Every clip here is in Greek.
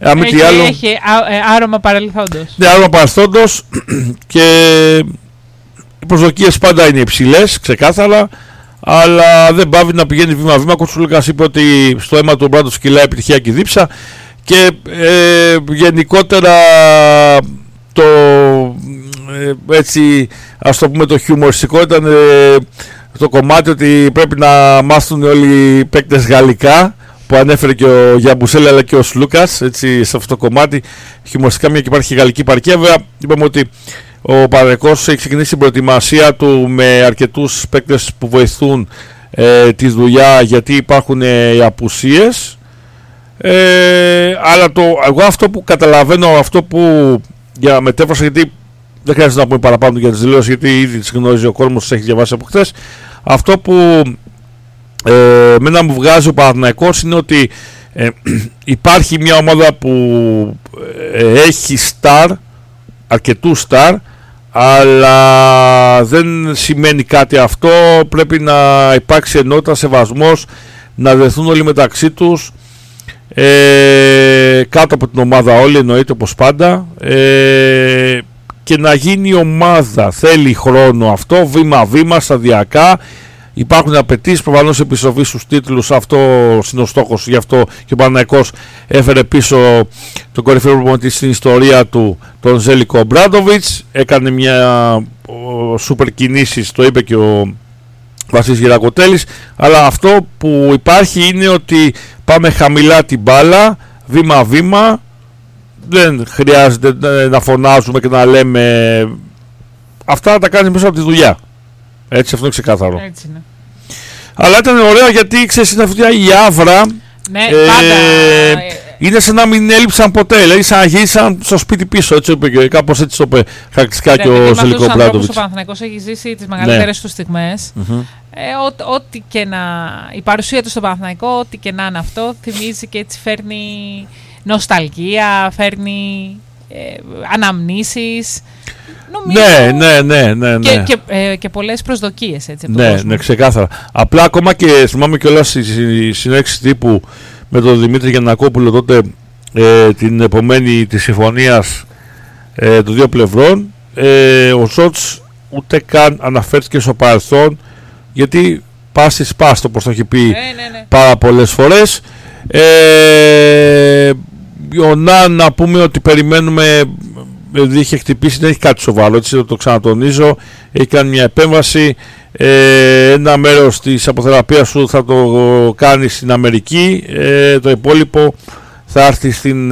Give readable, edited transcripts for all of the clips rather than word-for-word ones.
Έχει άρωμα παρελθόντος. Ναι, άρωμα παρελθόντος και οι προσδοκίες πάντα είναι υψηλές, ξεκάθαρα, αλλά δεν πάβει να πηγαίνει βήμα-βήμα. Ο Κοτσουλούκας είπε ότι στο αίμα του Μπράντος κυλάει επιτυχία και δίψα και γενικότερα το έτσι, ας το πούμε, το χιουμοριστικό ήταν το κομμάτι ότι πρέπει να μάθουν όλοι οι παίκτες γαλλικά, που ανέφερε και ο Γιαμπουσέλη αλλά και ο Σλούκας, έτσι, σε αυτό το κομμάτι χιουμοριστικά, μια και υπάρχει γαλλική παρκία. Βέβαια είπαμε ότι ο Παναθηναϊκός έχει ξεκινήσει την προετοιμασία του με αρκετούς παίκτες που βοηθούν τη δουλειά, γιατί υπάρχουν οι απουσίες, αλλά εγώ αυτό που καταλαβαίνω, αυτό που για μετέφραση, γιατί δεν χρειάζεται να πούμε παραπάνω για τις δηλώσεις, γιατί ήδη τις γνωρίζει ο κόσμος, τις έχει διαβάσει από χθες. Αυτό που μένα μου βγάζει ο Παναθηναϊκός είναι ότι υπάρχει μια ομάδα που έχει αρκετούς στάρ, αλλά δεν σημαίνει κάτι αυτό. Πρέπει να υπάρξει ενότητα, σεβασμός, να δεθούν όλοι μεταξύ τους, κάτω από την ομάδα όλοι, εννοείται, όπως πάντα, και να γίνει η ομάδα. Θέλει χρόνο αυτό, βήμα-βήμα, σταδιακά. Υπάρχουν απαιτήσεις, προφανώς επιστροφή στους τίτλους, αυτό είναι ο στόχος. Γι' αυτό και ο Παναθηναϊκός έφερε πίσω τον κορυφαίο προπονητή στην ιστορία του, τον Ζέλικο Ομπράντοβιτς. Έκανε μια σούπερ κινήσεις, το είπε και ο Βασίλης Γερακοτέλης. Αλλά αυτό που υπάρχει είναι ότι πάμε χαμηλά την μπάλα, βήμα-βήμα. Δεν χρειάζεται να φωνάζουμε και να λέμε. Αυτά να τα κάνεις μέσα από τη δουλειά. Έτσι, αυτό είναι ξεκάθαρο. Έτσι είναι. Αλλά ήταν ωραίο, γιατί ξέρεις, είναι αυτή η άβρα. Ναι, πάντα. Είναι σαν να μην έλειψαν ποτέ. Δηλαδή, σαν να γύρισαν στο σπίτι πίσω. Έτσι, κάπως έτσι το είπε χαρακτηριστικά και ο Ζέλικο Ομπράντοβιτς. Ο Παναθηναϊκός έχει ζήσει τις μεγαλύτερες του στιγμές. Ό,τι και να. Η παρουσία του στο Παναθηναϊκό, ό,τι και να είναι αυτό, θυμίζει και έτσι φέρνει νοσταλγία, φέρνει αναμνήσεις. Ναι. Και πολλές προσδοκίες, έτσι, από ναι, ξεκάθαρα. Απλά ακόμα και θυμάμαι κιόλας στη συνέντευξη τύπου με τον Δημήτρη Γιαννακόπουλο τότε, την επομένη της συμφωνίας των δύο πλευρών, ο Σότς ούτε καν αναφέρθηκε στο παρελθόν, γιατί πας σπάστο, όπως το έχει πει πάρα πολλές φορές. Ο Ναν, να πούμε ότι περιμένουμε, δηλαδή είχε χτυπήσει, δεν έχει κάτι σοβαρό, έτσι, το ξανατονίζω, έχει κάνει μια επέμβαση, ένα μέρος της αποθεραπείας σου θα το κάνει στην Αμερική, το υπόλοιπο θα έρθει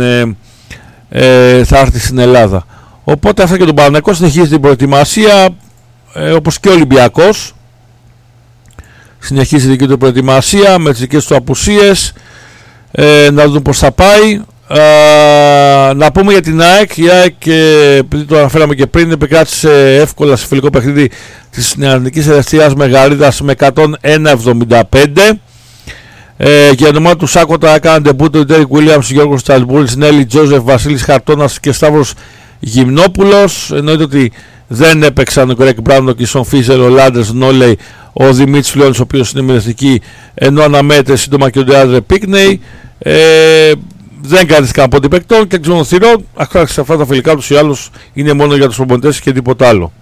στην Ελλάδα. Οπότε αυτά και τον Παναθηναϊκό συνεχίζει την προετοιμασία, όπως και ο Ολυμπιακός συνεχίζει την προετοιμασία με τις δικές του απουσίες, να δούμε πώς θα πάει. Να πούμε για την ΑΕΚ. Η ΑΕΚ, επειδή το αναφέραμε και πριν, επικράτησε εύκολα σε φιλικό παιχνίδι της Νεανικής Εραστίας Μεγαρίδας με 101-75. Για ονομά του Σάκοτα έκαναν ντεμπούτο οι Ντέρικ Βίλιαμς, Γιώργος Τσαλμπούρης, Νέλη Τζόζεφ, Βασίλης Χαρτώνας και Σταύρος Γυμνόπουλος. Εννοείται ότι δεν έπαιξαν ο Γκρέκ Μπράουν, ο Κισόν Φίζερ, ο Λάντερς Νόλεϊ, ο Δημήτρης Φλιώνης, ο οποίος είναι μειονεκτική, ενώ αναμένεται σύντομα και ο Ντεάντρε Πίκνεϊ. Δεν κάθισαν από την παικτών και εξ των θυρών. Αυτά τα φιλικά τους ή άλλους είναι μόνο για τους προπονητές και τίποτα άλλο.